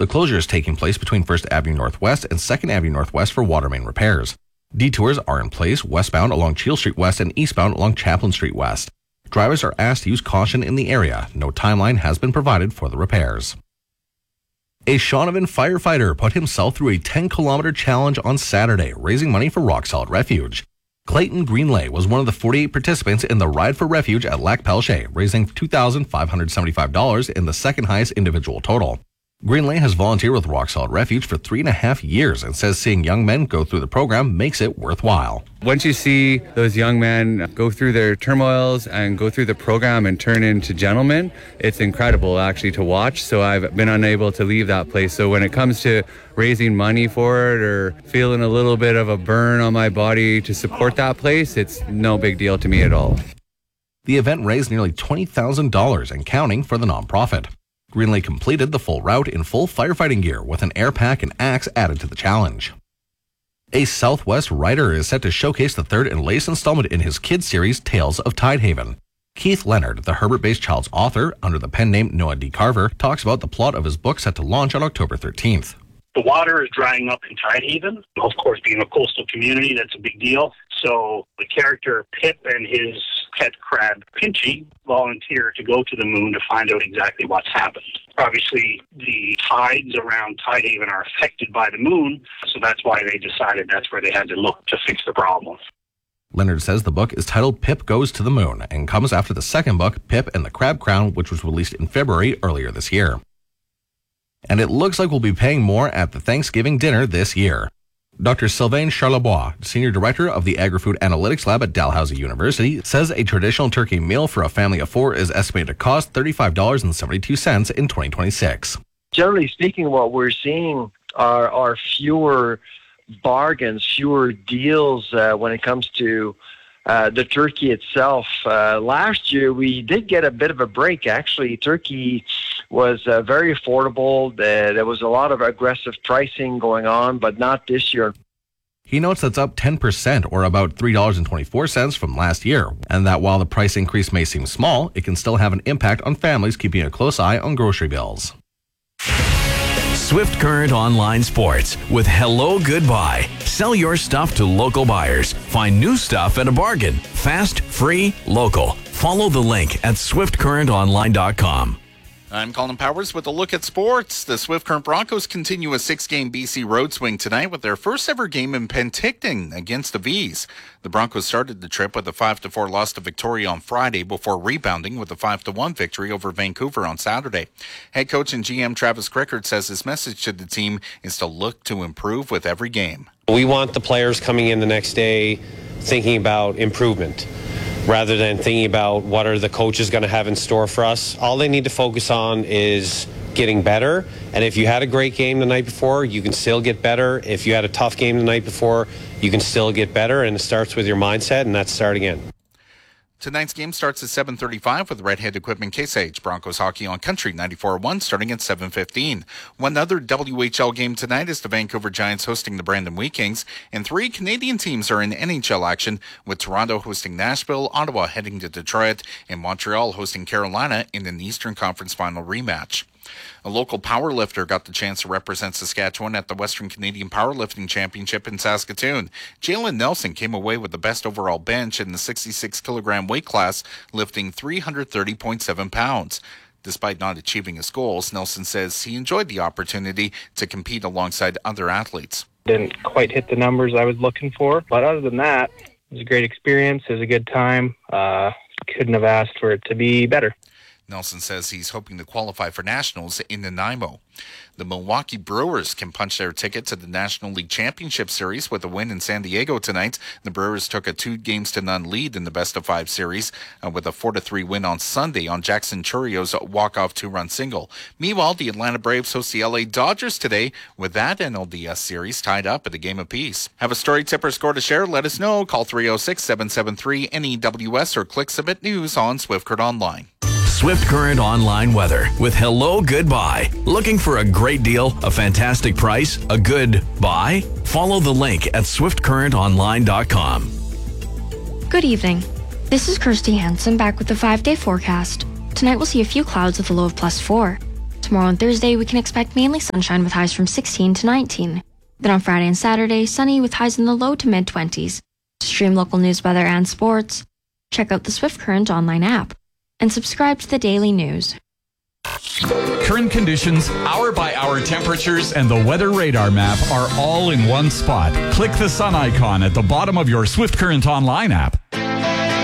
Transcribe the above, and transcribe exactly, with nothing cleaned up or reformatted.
The closure is taking place between First Avenue Northwest and Second Avenue Northwest for water main repairs. Detours are in place westbound along Cheal Street West and eastbound along Chaplin Street West. Drivers are asked to use caution in the area. No timeline has been provided for the repairs. A Shaunavon firefighter put himself through a ten-kilometer challenge on Saturday, raising money for Rock Solid Refuge. Clayton Greenlay was one of the forty-eight participants in the Ride for Refuge at Lac Pelche, raising two thousand five hundred seventy-five dollars in the second highest individual total. Greenlay has volunteered with Rock Solid Refuge for three and a half years and says seeing young men go through the program makes it worthwhile. Once you see those young men go through their turmoils and go through the program and turn into gentlemen, it's incredible actually to watch. So I've been unable to leave that place. So when it comes to raising money for it or feeling a little bit of a burn on my body to support that place, it's no big deal to me at all. The event raised nearly twenty thousand dollars and counting for the nonprofit. Greenlay completed the full route in full firefighting gear with an air pack and axe added to the challenge. A Southwest writer is set to showcase the third and latest installment in his kids series, Tales of Tidehaven. Keith Leonard, the Herbert-based child's author, under the pen name Noah D. Carver, talks about the plot of his book set to launch on October thirteenth. The water is drying up in Tidehaven. Of course, being a coastal community, that's a big deal. So the character Pip and his pet crab Pinchy volunteer to go to the moon to find out exactly what's happened. Obviously, the tides around Tidehaven are affected by the moon, so that's why they decided that's where they had to look to fix the problem. Leonard says the book is titled Pip Goes to the Moon and comes after the second book, Pip and the Crab Crown, which was released in February earlier this year. And it looks like we'll be paying more at the Thanksgiving dinner this year. Doctor Sylvain Charlebois, Senior Director of the Agri-Food Analytics Lab at Dalhousie University, says a traditional turkey meal for a family of four is estimated to cost thirty-five dollars and seventy-two cents in twenty twenty-six. Generally speaking, what we're seeing are, are fewer bargains, fewer deals uh, when it comes to uh, the turkey itself. Uh, last year, we did get a bit of a break. Actually, turkey was uh, very affordable. Uh, there was a lot of aggressive pricing going on, but not this year. He notes that's up ten percent, or about three dollars and twenty-four cents from last year, and that while the price increase may seem small, it can still have an impact on families keeping a close eye on grocery bills. Swift Current Online Sports with Hello Goodbye. Sell your stuff to local buyers. Find new stuff at a bargain. Fast, free, local. Follow the link at swift current online dot com. I'm Colin Powers with a look at sports. The Swift Current Broncos continue a six-game B C road swing tonight with their first ever game in Penticton against the V's. The Broncos started the trip with a five to four loss to Victoria on Friday before rebounding with a five to one victory over Vancouver on Saturday. Head coach and G M Travis Crickard says his message to the team is to look to improve with every game. We want the players coming in the next day thinking about improvement, rather than thinking about what are the coaches going to have in store for us. All they need to focus on is getting better. And if you had a great game the night before, you can still get better. If you had a tough game the night before, you can still get better. And it starts with your mindset, and that's start again. Tonight's game starts at seven thirty-five with Redhead Equipment Case H. Broncos hockey on Country ninety-four point one starting at seven fifteen. One other W H L game tonight is the Vancouver Giants hosting the Brandon Wheat Kings, and three Canadian teams are in N H L action with Toronto hosting Nashville, Ottawa heading to Detroit, and Montreal hosting Carolina in an Eastern Conference Final rematch. A local powerlifter got the chance to represent Saskatchewan at the Western Canadian Powerlifting Championship in Saskatoon. Jalen Nelson came away with the best overall bench in the sixty-six kilogram weight class, lifting three hundred thirty point seven pounds. Despite not achieving his goals, Nelson says he enjoyed the opportunity to compete alongside other athletes. Didn't quite hit the numbers I was looking for, but other than that, it was a great experience. It was a good time. Uh, couldn't have asked for it to be better. Nelson says he's hoping to qualify for nationals in Nanaimo. The Milwaukee Brewers can punch their ticket to the National League Championship Series with a win in San Diego tonight. The Brewers took a two games to none lead in the best of five series uh, with a four to three win on Sunday on Jackson Churrio's walk-off two-run single. Meanwhile, the Atlanta Braves host the L A Dodgers today with that N L D S series tied up at a game apiece. Have a story, tip, or score to share? Let us know. Call three oh six, seven seven three, N E W S or click Submit News on Swift Current Online. Swift Current Online Weather with Hello Goodbye. Looking for a great deal, a fantastic price, a good buy? Follow the link at swift current online dot com. Good evening. This is Kirsty Hansen back with the five-day forecast. Tonight we'll see a few clouds with a low of plus four. Tomorrow and Thursday, we can expect mainly sunshine with highs from sixteen to nineteen. Then on Friday and Saturday, sunny with highs in the low to mid-twenties. To stream local news, weather, and sports, check out the Swift Current online app and subscribe to the daily news. Current conditions, hour-by-hour temperatures, and the weather radar map are all in one spot. Click the sun icon at the bottom of your Swift Current online app